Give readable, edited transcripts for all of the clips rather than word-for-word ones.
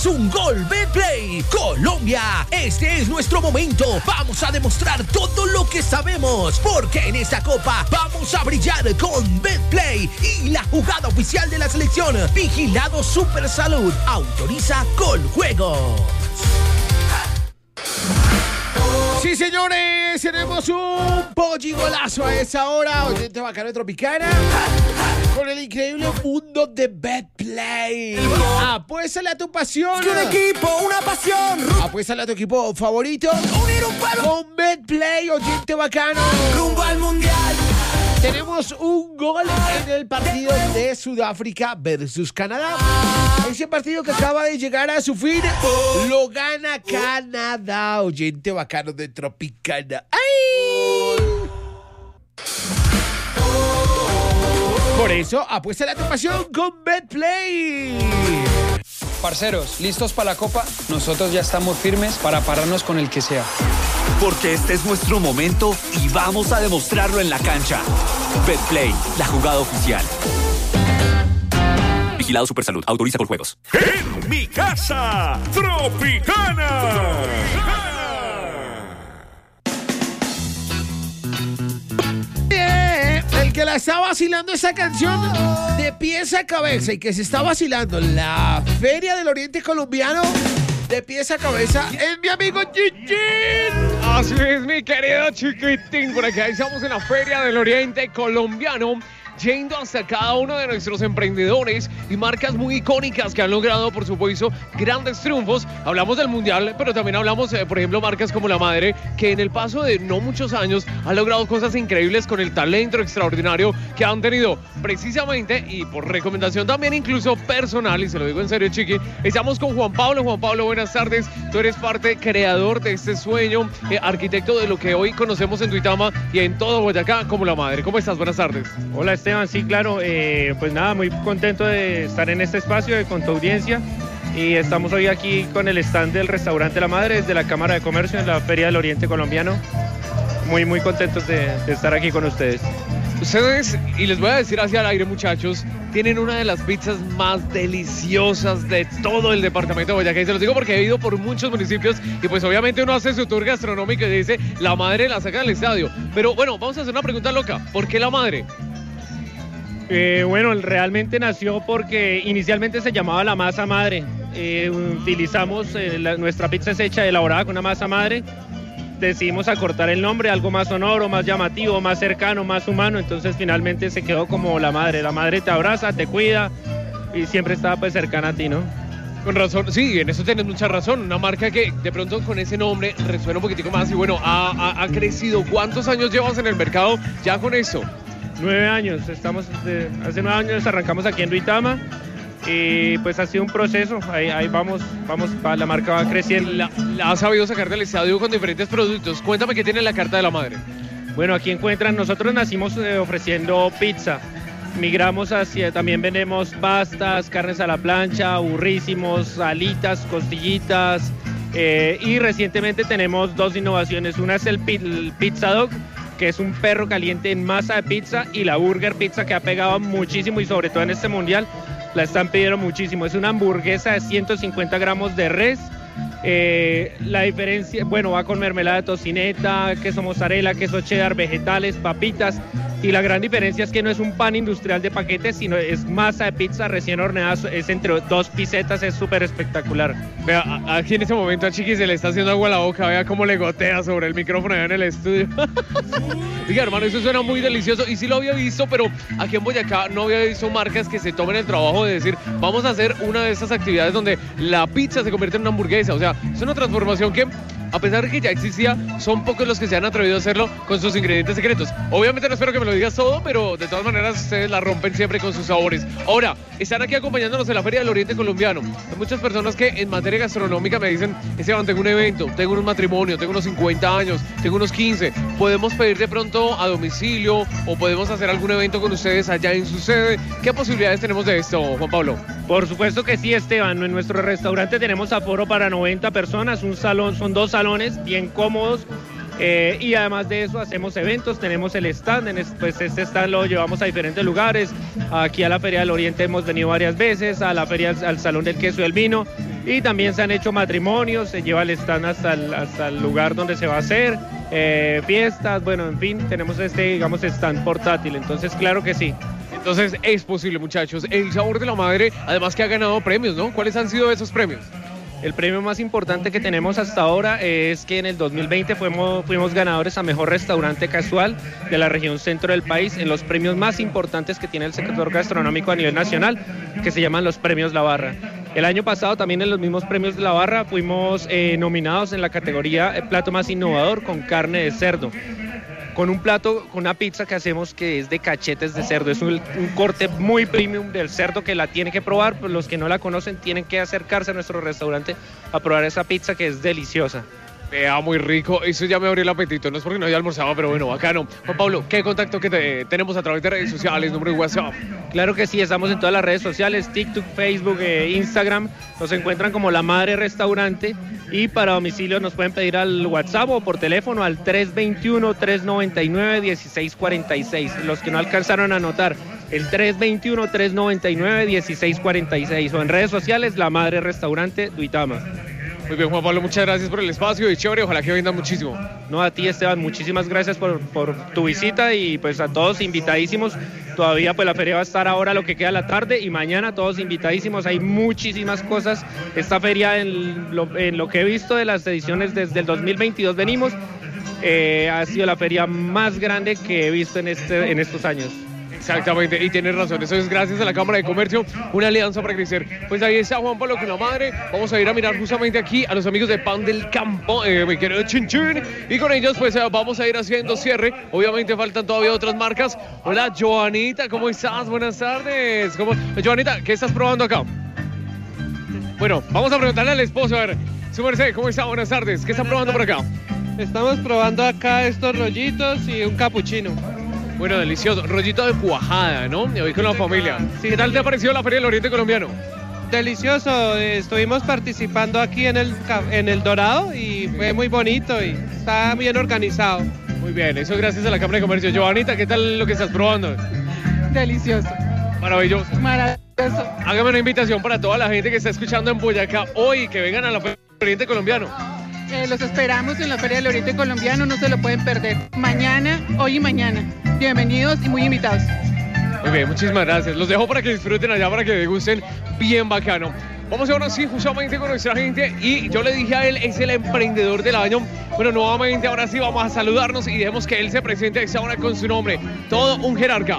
es un gol Betplay. Colombia, este es nuestro momento. Vamos a demostrar todo lo que sabemos, porque en esta copa vamos a brillar con Betplay y la jugada oficial de la selección. Vigilado Supersalud. Autoriza Coljuegos. Sí, señores, tenemos un polligolazo a esa hora. Oyente bacano de Tropicana. Con el increíble mundo de Betplay. Apuéstale a tu pasión. Un equipo, una pasión. Apuéstale a tu equipo favorito. Unir un pueblo. Con Betplay, oyente bacano. Rumbo al mundial. Tenemos un gol en el partido de Sudáfrica versus Canadá. Ese partido que acaba de llegar a su fin lo gana Canadá, oyente bacano de Tropicana. ¡Ay! Por eso, apuesta la pasión con Betplay. Parceros, ¿listos para la Copa? Nosotros ya estamos firmes para pararnos con el que sea. Porque este es nuestro momento y vamos a demostrarlo en la cancha. Betplay, la jugada oficial. Vigilado Supersalud. Autoriza Coljuegos. En mi casa, Tropicana. El que la está vacilando esa canción de pies a cabeza y que se está vacilando la Feria del Oriente Colombiano de pies a cabeza es mi amigo Chichín. Así es, mi querido Chiquitín. Por acá estamos en la Feria del Oriente Colombiano, yendo hasta cada uno de nuestros emprendedores y marcas muy icónicas que han logrado, por supuesto, grandes triunfos. Hablamos del Mundial, pero también hablamos, por ejemplo, marcas como La Madre, que en el paso de no muchos años han logrado cosas increíbles con el talento extraordinario que han tenido precisamente, y por recomendación también incluso personal, y se lo digo en serio, Chiqui. Estamos con Juan Pablo. Juan Pablo, buenas tardes. Tú eres parte creador de este sueño, arquitecto de lo que hoy conocemos en Duitama y en todo Boyacá como La Madre. ¿Cómo estás? Buenas tardes. Hola, Esteban, sí, claro, pues nada, muy contento de estar en este espacio con tu audiencia, y estamos hoy aquí con el stand del restaurante La Madre desde la Cámara de Comercio en la Feria del Oriente Colombiano. Muy contentos de estar aquí con ustedes. Ustedes, y les voy a decir hacia el aire, muchachos, tienen una de las pizzas más deliciosas de todo el departamento de Boyacá, y se los digo porque he ido por muchos municipios y pues obviamente uno hace su tour gastronómico y dice, La Madre la saca del estadio. Pero bueno, vamos a hacer una pregunta loca. ¿Por qué La Madre? Bueno, realmente nació porque inicialmente se llamaba la masa madre. Utilizamos, nuestra pizza es hecha, elaborada con una masa madre. Decidimos acortar el nombre, algo más sonoro, más llamativo, más cercano, más humano. Entonces finalmente se quedó como La Madre. La Madre te abraza, te cuida y siempre está pues cercana a ti, ¿no? Con razón, sí, en eso tienes mucha razón. Una marca que de pronto con ese nombre resuena un poquitico más y bueno, ha crecido. ¿Cuántos años llevas en el mercado ya con eso? 9 años, hace 9 años arrancamos aquí en Duitama y pues ha sido un proceso, ahí vamos, la marca va creciendo. La has sabido sacar del estadio con diferentes productos. Cuéntame qué tiene la carta de La Madre. Bueno, aquí encuentran, nosotros nacimos ofreciendo pizza, migramos también vendemos pastas, carnes a la plancha, burrísimos, alitas, costillitas, y recientemente tenemos 2 innovaciones. Una es el Pizza Dog, que es un perro caliente en masa de pizza, y la Burger Pizza, que ha pegado muchísimo y sobre todo en este mundial la están pidiendo muchísimo. Es una hamburguesa de 150 gramos de res. La diferencia, bueno, va con mermelada de tocineta, queso mozzarella, queso cheddar, vegetales, papitas, y la gran diferencia es que no es un pan industrial de paquete, sino es masa de pizza recién horneada, es entre 2 pisetas, es súper espectacular. Vea, aquí en este momento a Chiqui se le está haciendo agua a la boca, vea cómo le gotea sobre el micrófono allá en el estudio. Diga, hermano, eso suena muy delicioso, y sí lo había visto, pero aquí en Boyacá no había visto marcas que se tomen el trabajo de decir, vamos a hacer una de estas actividades donde la pizza se convierte en una hamburguesa. O sea, es una transformación que, a pesar de que ya existía, son pocos los que se han atrevido a hacerlo con sus ingredientes secretos. Obviamente no espero que me lo digas todo, pero de todas maneras ustedes la rompen siempre con sus sabores. Ahora, están aquí acompañándonos en la Feria del Oriente Colombiano. Hay muchas personas que en materia gastronómica me dicen, Esteban, tengo un evento, tengo un matrimonio, tengo unos 50 años, tengo unos 15. ¿Podemos pedir de pronto a domicilio o podemos hacer algún evento con ustedes allá en su sede? ¿Qué posibilidades tenemos de esto, Juan Pablo? Por supuesto que sí, Esteban. En nuestro restaurante tenemos aforo para 90 personas, un salón, son 2 salones bien cómodos, y además de eso hacemos eventos, tenemos el stand, pues este stand lo llevamos a diferentes lugares. Aquí a la Feria del Oriente hemos venido varias veces, a la feria, al Salón del Queso y el Vino, Y también se han hecho matrimonios, se lleva el stand hasta el lugar donde se va a hacer, fiestas, bueno, en fin, tenemos digamos, stand portátil, entonces claro que sí. Entonces es posible, muchachos. El sabor de la madre, además que ha ganado premios, ¿no? ¿Cuáles han sido esos premios? El premio más importante que tenemos hasta ahora es que en el 2020 fuimos ganadores a Mejor Restaurante Casual de la región centro del país en los premios más importantes que tiene el sector gastronómico a nivel nacional, que se llaman los Premios La Barra. El año pasado también en los mismos Premios de La Barra fuimos nominados en la categoría Plato Más Innovador con carne de cerdo, con un plato, con una pizza que hacemos que es de cachetes de cerdo. Es un corte muy premium del cerdo que la tienen que probar, pues los que no la conocen tienen que acercarse a nuestro restaurante a probar esa pizza que es deliciosa. Vea, muy rico, eso ya me abrió el apetito, no es porque no haya almorzado, pero bueno, bacano. Juan Pablo, ¿qué contacto que tenemos a través de redes sociales, número de WhatsApp? Claro que sí, estamos en todas las redes sociales, TikTok, Facebook, Instagram, nos encuentran como La Madre Restaurante y para domicilio nos pueden pedir al WhatsApp o por teléfono al 321-399-1646. Los que no alcanzaron a anotar, el 321-399-1646 o en redes sociales La Madre Restaurante Duitama. Muy bien, Juan Pablo, muchas gracias por el espacio y chévere, ojalá que vendan muchísimo. No, a ti, Esteban, muchísimas gracias por tu visita y pues a todos invitadísimos. Todavía pues la feria va a estar ahora lo que queda la tarde y mañana todos invitadísimos. Hay muchísimas cosas. Esta feria en lo que he visto de las ediciones desde el 2022 venimos, ha sido la feria más grande que he visto en estos años. Exactamente, y tienes razón, eso es gracias a la Cámara de Comercio, una alianza para crecer. Pues ahí está Juan Pablo con La Madre, vamos a ir a mirar justamente aquí a los amigos de Pan del Campo, mi querido Chin Chin, y con ellos pues vamos a ir haciendo cierre, obviamente faltan todavía otras marcas. Hola Joanita, ¿cómo estás? Buenas tardes. Joanita, ¿qué estás probando acá? Bueno, vamos a preguntarle al esposo, a ver, su merced, ¿cómo está? Buenas tardes, ¿qué están probando por acá? Estamos probando acá estos rollitos y un capuchino. Bueno, delicioso, rollito de cuajada, ¿no? Y hoy con la familia. Sí. ¿Qué tal te ha parecido la Feria del Oriente Colombiano? Delicioso, estuvimos participando aquí en el Dorado y fue muy bonito y está bien organizado. Muy bien, eso gracias a la Cámara de Comercio. Joanita, ¿qué tal lo que estás probando? Delicioso. Maravilloso. Maravilloso. Hágame una invitación para toda la gente que está escuchando en Boyacá hoy, que vengan a la Feria del Oriente Colombiano. Los esperamos en la Feria del Oriente Colombiano, no se lo pueden perder. Mañana, hoy y mañana. Bienvenidos y muy invitados. Muy bien, muchísimas gracias. Los dejo para que disfruten allá, para que degusten bien bacano. Vamos ahora sí, justamente con nuestra gente. Y yo le dije a él, es el emprendedor del año. Bueno, nuevamente, ahora sí vamos a saludarnos y dejemos que él se presente a esta hora con su nombre. Todo un jerarca.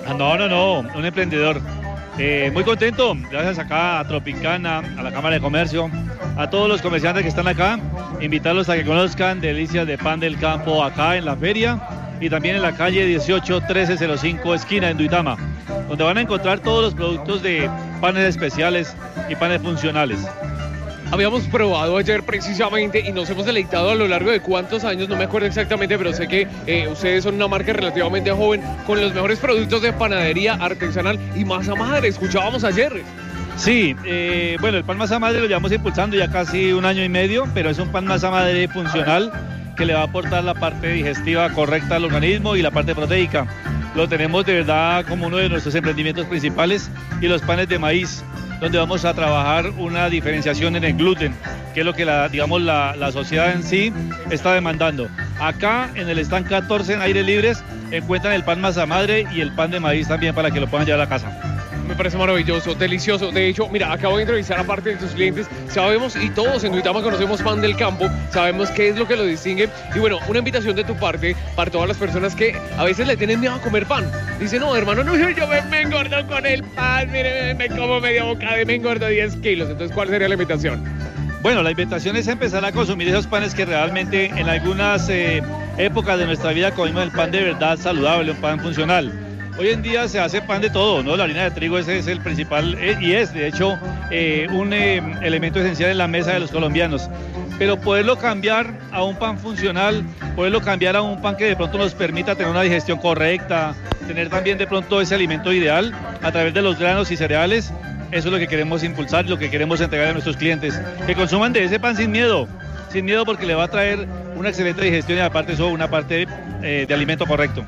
No, un emprendedor. Muy contento, gracias acá a Tropicana, a la Cámara de Comercio, a todos los comerciantes que están acá, invitarlos a que conozcan delicias de Pan del Campo acá en la feria y también en la calle 18-1305 esquina en Duitama, donde van a encontrar todos los productos de panes especiales y panes funcionales. Habíamos probado ayer precisamente y nos hemos deleitado a lo largo de cuántos años, no me acuerdo exactamente, pero sé que ustedes son una marca relativamente joven con los mejores productos de panadería artesanal y masa madre, escuchábamos ayer. Sí, bueno, el pan masa madre lo llevamos impulsando ya casi 1 año y medio, pero es un pan masa madre funcional que le va a aportar la parte digestiva correcta al organismo y la parte proteica. Lo tenemos de verdad como uno de nuestros emprendimientos principales y los panes de maíz, donde vamos a trabajar una diferenciación en el gluten, que es lo que la sociedad en sí está demandando. Acá en el stand 14 en aire libres encuentran el pan masa madre y el pan de maíz también para que lo puedan llevar a la casa. Me parece maravilloso, delicioso. De hecho, mira, acabo de entrevistar a parte de tus clientes. Sabemos, y todos en Duitama conocemos Pan del Campo, sabemos qué es lo que lo distingue. Y bueno, una invitación de tu parte para todas las personas que a veces le tienen miedo a comer pan. Dicen, no, hermano, no, yo me engordo con el pan, mire, me como media bocada y me engordo 10 kilos. Entonces, ¿cuál sería la invitación? Bueno, la invitación es empezar a consumir esos panes que realmente en algunas épocas de nuestra vida comimos el pan de verdad saludable, un pan funcional. Hoy en día se hace pan de todo, ¿no? La harina de trigo ese es el principal y es, de hecho, un elemento esencial en la mesa de los colombianos. Pero poderlo cambiar a un pan funcional, poderlo cambiar a un pan que de pronto nos permita tener una digestión correcta, tener también de pronto ese alimento ideal a través de los granos y cereales, eso es lo que queremos impulsar y lo que queremos entregar a nuestros clientes. Que consuman de ese pan sin miedo porque le va a traer una excelente digestión y aparte eso, una parte de alimento correcto.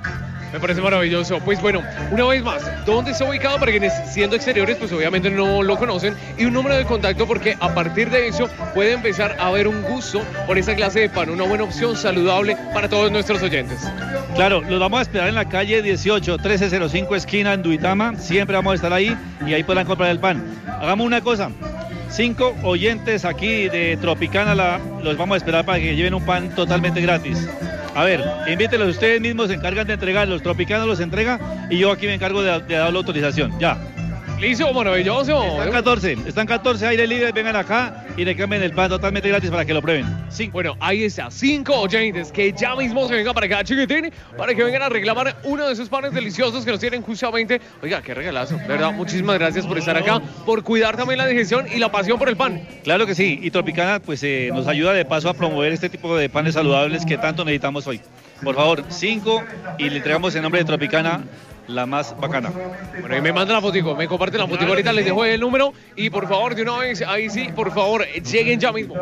Me parece maravilloso. Pues bueno, una vez más, ¿dónde está ubicado? Para quienes siendo exteriores, pues obviamente no lo conocen. Y un número de contacto porque a partir de eso puede empezar a haber un gusto por esa clase de pan. Una buena opción saludable para todos nuestros oyentes. Claro, los vamos a esperar en la calle 18, 1305 esquina en Duitama. Siempre vamos a estar ahí y ahí podrán comprar el pan. Hagamos una cosa. 5 oyentes aquí de Tropicana los vamos a esperar para que lleven un pan totalmente gratis. A ver, invítelos ustedes mismos, se encargan de entregar, los Tropicanos los entrega y yo aquí me encargo de dar la autorización. Ya. Listo, maravilloso. Están 14 aire libre, vengan acá y le cambien el pan totalmente gratis para que lo prueben. Sí. Bueno, ahí está, 5 oyentes que ya mismo se vengan para acá, chiquitín, para que vengan a reclamar uno de esos panes deliciosos que nos tienen justamente. Oiga, qué regalazo, de verdad, muchísimas gracias por estar acá, por cuidar también la digestión y la pasión por el pan. Claro que sí, y Tropicana pues nos ayuda de paso a promover este tipo de panes saludables que tanto necesitamos hoy. Por favor, 5 y le entregamos el nombre de Tropicana, la más bacana. Bueno, y me mandan la fotico, me comparten la fotico, ahorita les dejo el número y por favor, de una vez, ahí sí, por favor, lleguen ya mismo.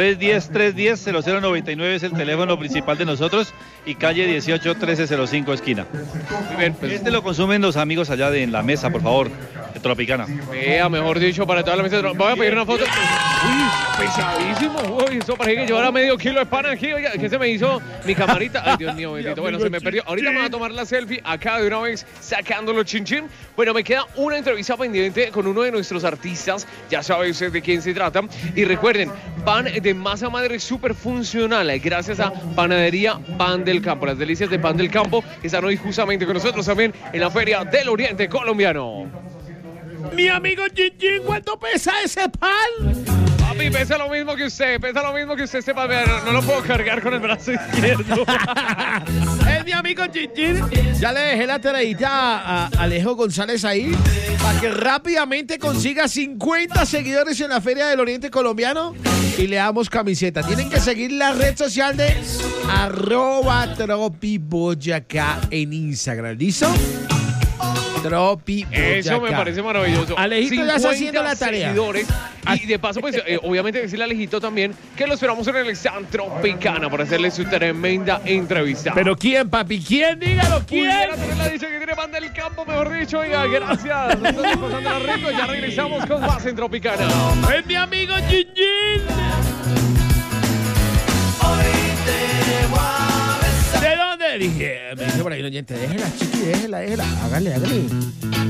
310-0099 es el teléfono principal de nosotros y calle 18, 1305 esquina. Muy bien, pues. Este lo consumen los amigos allá en la mesa, por favor, de Tropicana. Vea, mejor dicho, para toda la mesa. Voy a pedir una foto. Uy, pesadísimo. Uy, eso parece que llevara medio kilo de pan aquí. Oiga, ¿qué se me hizo mi camarita? Ay, Dios mío, bendito. Bueno, se me perdió. Ahorita me voy a tomar la selfie acá de una vez sacándolo chin chin. Bueno, me queda una entrevista pendiente con uno de nuestros artistas. Ya sabes de quién se trata. Y recuerden, pan de masa madre súper funcional. Gracias a Panadería Pan del Campo. Las delicias de Pan del Campo que están hoy justamente con nosotros también en la Feria del Oriente Colombiano. Mi amigo Gigi, ¿cuánto pesa ese pan? Papi, pesa lo mismo que usted, sepa, no lo puedo cargar con el brazo izquierdo. Es mi amigo Gigi. Ya le dejé la tareita a Alejo González ahí para que rápidamente consiga 50 seguidores en la Feria del Oriente Colombiano y le damos camiseta. Tienen que seguir la red social de @tropiboyacá en Instagram. ¿Listo? Tropi Eso me parece maravilloso. Alejito ya está haciendo la tarea. Seguidores. Y de paso, pues, obviamente decirle a Alejito también que lo esperamos en el stand Tropicana para hacerle su tremenda entrevista. ¿Pero quién, papi? ¿Quién? Dígalo, ¿quién? Pudiera tener la dicha que tiene Pan del Campo, mejor dicho. Oiga, gracias. Estamos pasando rico. Ya regresamos con más en Tropicana. Es mi amigo Gigi. ¿De dónde? Dije, me dice por ahí el oyente, déjela, chiqui, déjela. Hágale.